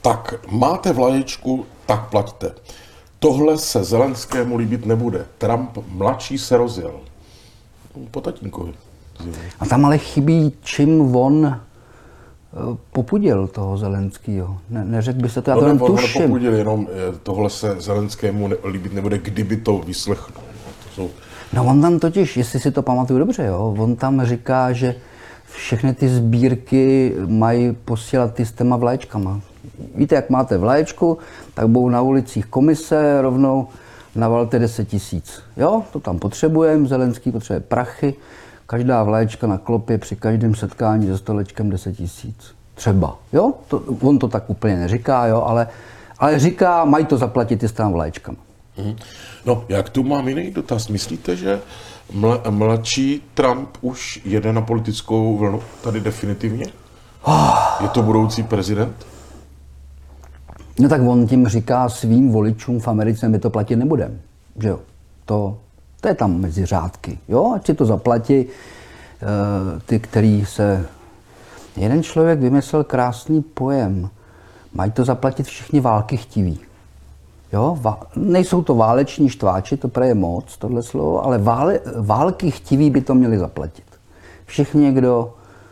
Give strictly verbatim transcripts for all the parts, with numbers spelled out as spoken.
Tak máte vlaječku, tak plaťte. Tohle se Zelenskému líbit nebude. Trump mladší se rozjel. Po tatínkovi. A tam ale chybí, čím on popudil toho Zelenskýho. Ne, neřekl by se to, já to no, jen ne, tuším. On popudil, jenom tohle se Zelenskému líbit nebude, kdyby to vyslechnul. To jsou... No on tam totiž, jestli si to pamatuju dobře, jo, on tam říká, že všechny ty sbírky mají posílat ty s těma vlaječkama. Víte, jak máte vlaječku, tak budou na ulicích komise, rovnou navalte deset tisíc. Jo, to tam potřebujeme, Zelenský potřebuje prachy, každá vlaječka na klopě při každém setkání se stolečkem deset tisíc. Třeba, jo, to, on to tak úplně neříká, jo, ale, ale říká, mají to zaplatit i s tam vlaječkama. Hmm. No, jak tu mám jiný dotaz? Myslíte, že mla, mladší Trump už jede na politickou vlnu tady definitivně? Oh. Je to budoucí prezident? No tak on tím říká svým voličům v Americe, my to platit nebudeme, že jo. To, to je tam mezi řádky, jo, ať si to zaplatí uh, ty, který se... Jeden člověk vymyslel krásný pojem, mají to zaplatit všichni války chtiví. Jo, va, nejsou to váleční štváči, to praje moc, tohle slovo, ale vále, války chtiví by to měli zaplatit. Všichni, kdo...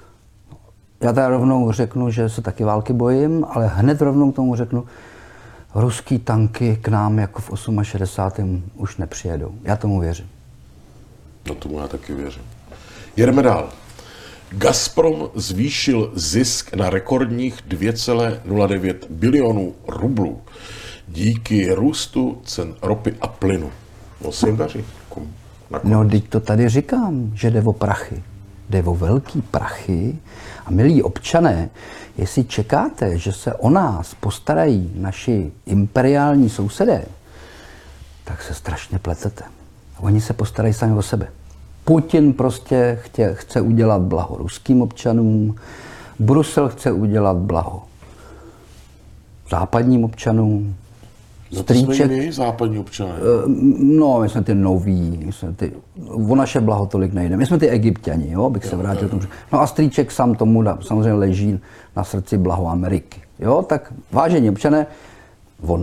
Já tady rovnou řeknu, že se taky války bojím, ale hned rovnou k tomu řeknu, ruský tanky k nám jako v šedesátém osmém už nepřijedou. Já tomu věřím. No tomu já taky věřím. Jedeme dál. Gazprom zvýšil zisk na rekordních dvě celá nula devět bilionů rublů díky růstu cen ropy a plynu. No se jim daří. No, teď to tady říkám, že jde o prachy. Jde o velký prachy. A milí občané, jestli čekáte, že se o nás postarají naši imperiální sousedé, tak se strašně pletete. Oni se postarají sami o sebe. Putin prostě chtě, chce udělat blaho ruským občanům, Brusel chce udělat blaho západním občanům. No to jsme my, západní občané. No, my jsme ty noví, my jsme ty, o naše blaho tolik nejde. My jsme ty Egypťani, jo, bych se vrátil k tomu. No a strýček sám tomu samozřejmě leží na srdci blaho Ameriky. Jo, tak vážení občané,